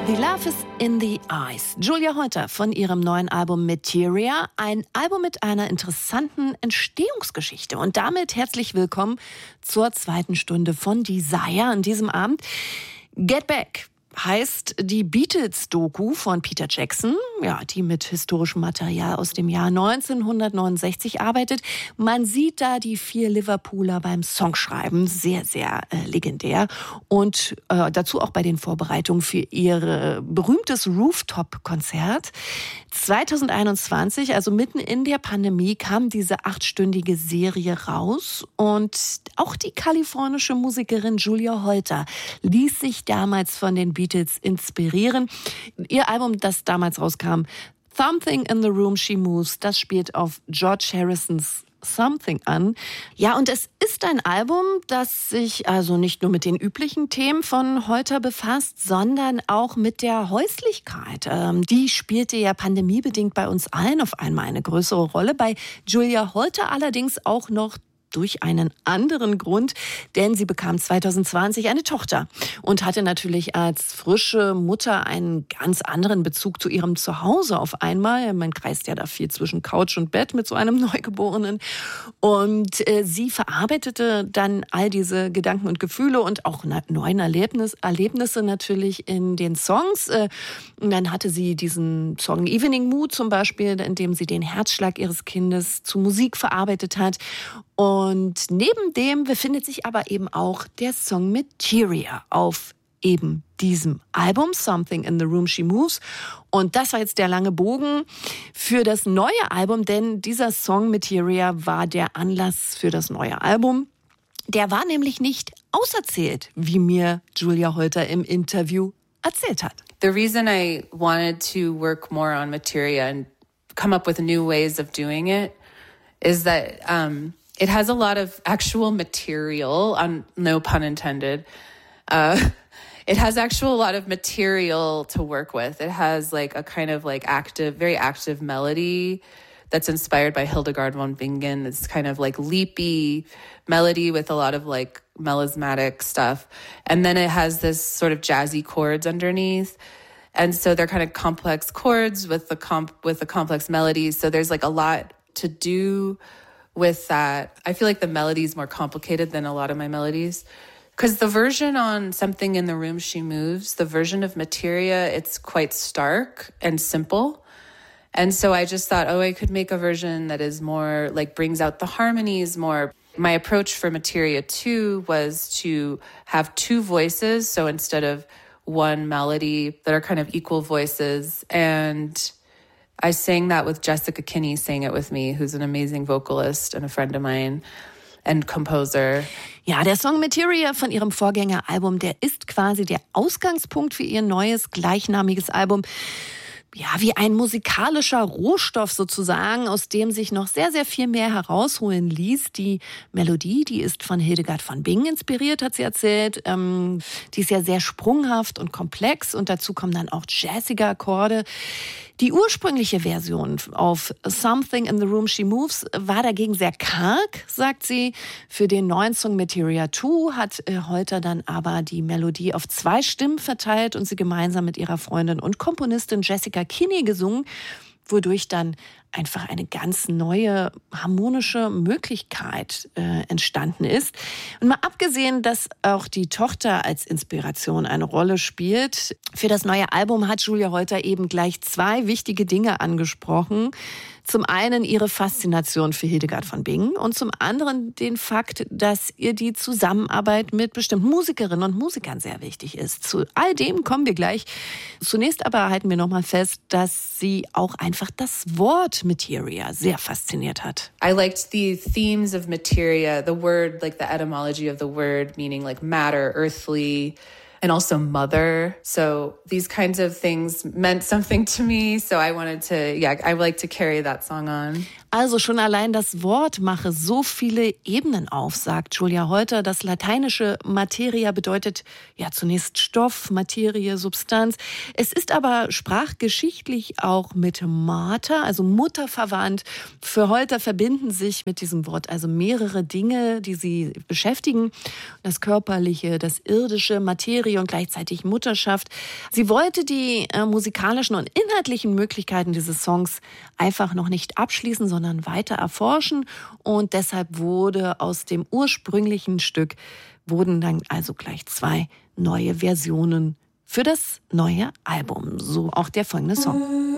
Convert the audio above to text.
The Love is in the Eyes. Julia Holter von ihrem neuen Album Materia. Ein Album mit einer interessanten Entstehungsgeschichte. Und damit herzlich willkommen zur zweiten Stunde von Desire an diesem Abend. Get Back heißt die Beatles-Doku von Peter Jackson, ja, die mit historischem Material aus dem Jahr 1969 arbeitet. Man sieht da die 4 Liverpooler beim Songschreiben, sehr, sehr legendär. Und dazu auch bei den Vorbereitungen für ihr berühmtes Rooftop-Konzert. 2021, also mitten in der Pandemie, kam diese 8-stündige Serie raus. Und auch die kalifornische Musikerin Julia Holter ließ sich damals von den Beatles inspirieren. Ihr Album, das damals rauskam, Something in the Room She Moves, das spielt auf George Harrisons Something an. Ja, und es ist ein Album, das sich also nicht nur mit den üblichen Themen von Holter befasst, sondern auch mit der Häuslichkeit. Die spielte ja pandemiebedingt bei uns allen auf einmal eine größere Rolle. Bei Julia Holter allerdings auch noch durch einen anderen Grund, denn sie bekam 2020 eine Tochter und hatte natürlich als frische Mutter einen ganz anderen Bezug zu ihrem Zuhause auf einmal. Man kreist ja da viel zwischen Couch und Bett mit so einem Neugeborenen. Und sie verarbeitete dann all diese Gedanken und Gefühle und auch neuen Erlebnisse natürlich in den Songs. Und dann hatte sie diesen Song Evening Mood zum Beispiel, in dem sie den Herzschlag ihres Kindes zu Musik verarbeitet hat. Und neben dem befindet sich aber eben auch der Song Materia auf eben diesem Album, Something in the Room She Moves. Und das war jetzt der lange Bogen für das neue Album, denn dieser Song Materia war der Anlass für das neue Album. Der war nämlich nicht auserzählt, wie mir Julia Holter im Interview erzählt hat. The reason I wanted to work more on Materia and come up with new ways of doing it is that it has a lot of actual material, no pun intended. It has a lot of material to work with. It has like a kind of like very active melody that's inspired by Hildegard von Bingen. It's kind of like leapy melody with a lot of like melismatic stuff. And then it has this sort of jazzy chords underneath. And so they're kind of complex chords with the complex melodies. So there's like a lot to do with that. I feel like the melody is more complicated than a lot of my melodies. Because the version on Something in the Room She Moves, the version of Materia, it's quite stark and simple. And so I just thought, I could make a version that is more, like brings out the harmonies more. My approach for Materia 2 was to have 2 voices. So instead of one melody, that are kind of equal voices. And I sang that with Jessica Kinney, sang it with me, who's an amazing vocalist and a friend of mine and composer. Ja, der Song Materia von ihrem Vorgängeralbum, der ist quasi der Ausgangspunkt für ihr neues gleichnamiges Album. Ja, wie ein musikalischer Rohstoff sozusagen, aus dem sich noch sehr, sehr viel mehr herausholen ließ. Die Melodie, die ist von Hildegard von Bingen inspiriert, hat sie erzählt. Die ist ja sehr sprunghaft und komplex und dazu kommen dann auch jazzige Akkorde. Die ursprüngliche Version auf Something in the Room She Moves war dagegen sehr karg, sagt sie. Für den neuen Song Materia 2 hat Holter dann aber die Melodie auf 2 Stimmen verteilt und sie gemeinsam mit ihrer Freundin und Komponistin Jessica Kinney gesungen, wodurch dann einfach eine ganz neue harmonische Möglichkeit entstanden ist. Und mal abgesehen, dass auch die Tochter als Inspiration eine Rolle spielt, für das neue Album hat Julia Holter eben gleich 2 wichtige Dinge angesprochen. Zum einen ihre Faszination für Hildegard von Bingen und zum anderen den Fakt, dass ihr die Zusammenarbeit mit bestimmten Musikerinnen und Musikern sehr wichtig ist. Zu all dem kommen wir gleich. Zunächst aber halten wir nochmal fest, dass sie auch einfach das Wort Materia sehr fasziniert hat. I liked the themes of Materia, the word, like the etymology of the word, meaning like matter, earthly, and also mother. So these kinds of things meant something to me. So I wanted to, I like to carry that song on. Also schon allein das Wort mache so viele Ebenen auf, sagt Julia Holter. Das lateinische Materia bedeutet ja zunächst Stoff, Materie, Substanz. Es ist aber sprachgeschichtlich auch mit Mater, also Mutter verwandt. Für Holter verbinden sich mit diesem Wort also mehrere Dinge, die sie beschäftigen. Das Körperliche, das Irdische, Materie Familie und gleichzeitig Mutterschaft. Sie wollte die musikalischen und inhaltlichen Möglichkeiten dieses Songs einfach noch nicht abschließen, sondern weiter erforschen. Und deshalb wurde aus dem ursprünglichen Stück wurden dann also gleich 2 neue Versionen für das neue Album. So auch der folgende Song.